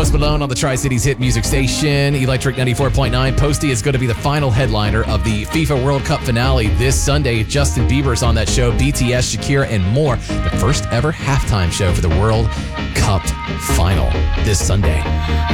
Post Malone on the Tri-Cities hit music station, Electric 94.9. Posty is going to be the final headliner of the FIFA World Cup finale this Sunday. Justin Bieber's on that show, BTS, Shakira, and more. The first ever halftime show for the World Cup final this Sunday.